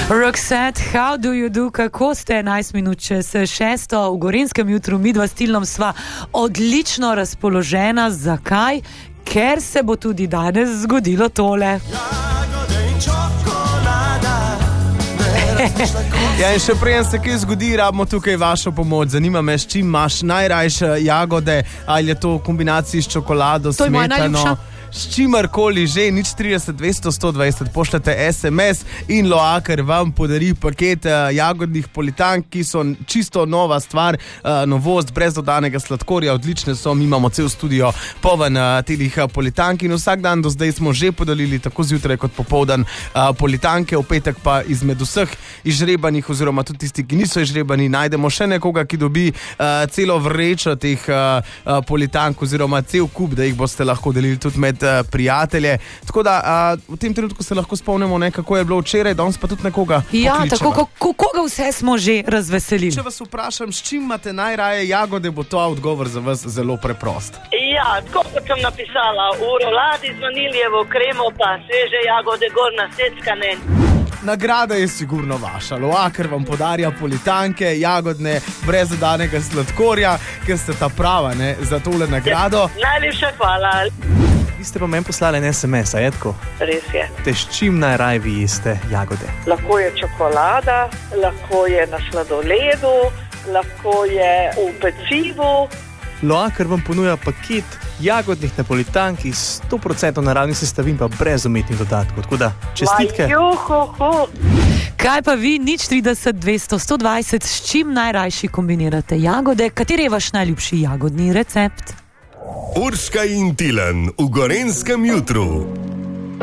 Roxette, how do you do? Kako ste 11 minut čez 6? V Gorenjskem jutru midva s Tilnom sva odlično razpoložena. Zakaj? Ker se bo tudi danes zgodilo tole. Ja, in še preden se kaj zgodi, rabimo tukaj vašo pomoč. Zanima me, s čim imaš najrajše jagode, ali je to v kombinaciji s čokolado, smetano, s čimarkoli že, 030 200 120, pošljete SMS in Loaker vam podari paket jagodnih politank, ki so čisto nova stvar, novost, brez dodanega sladkorja, odlične so, mi imamo cel studio poln telih politank in vsak dan do zdaj smo že podelili tako zjutraj kot popoldan politanke, v petek pa izmed vseh izžrebanih oziroma tudi tisti, ki niso izžrebani, najdemo še nekoga, ki dobi celo vrečo teh politank oziroma cel kup, da jih boste lahko delili tudi med prijatelje. Tako da v tem trenutku se lahko spomnimo, kako je bilo včeraj, danes pa tudi nekoga Ja, pokličeva. tako, koga vse smo že razveselili? Če vas vprašam, s čim imate najraje jagode, bo to odgovor za vas zelo preprost. Ja, tako kot sem napisala, v roladi z vaniljevo kremo pa sveže jagode gor naseckane. Nagrada je sigurno vaša. Loaker vam podarja politanke, jagodne, brez dodanega sladkorja, ker ste ta prava, ne, za tole nagrado. Najlepša hvala. Vi ste pa meni poslali en SMS, a je tako? Res je. Te s čim najraje vi jeste jagode? Lahko je čokolada, lahko je na sladoledu, lahko je v pecivu. Loaker vam ponuja paket jagodnih napolitank iz 100% naravnih sestavin, pa brez umetnih dodatkov. Tako da, čestitke. Kaj pa vi, 030 200 120, s čim najrajši kombinirate jagode? Kateri je vaš najljubši jagodni recept? Urška in Tilen v Gorenjskem jutru.